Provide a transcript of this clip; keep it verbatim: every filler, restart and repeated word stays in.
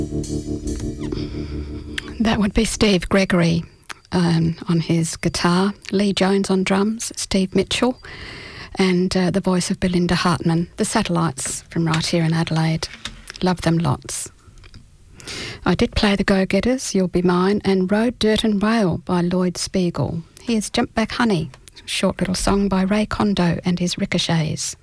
That would be Steve Gregory um, on his guitar, Lee Jones on drums, Steve Mitchell, and uh, the voice of Belinda Hartman, the Satellites from right here in Adelaide. Love them lots. I did play The Go-Getters, You'll Be Mine, and Road, Dirt and Rail by Lloyd Spiegel. Here's Jump Back Honey, a short little song by Ray Kondo and his Ricochets.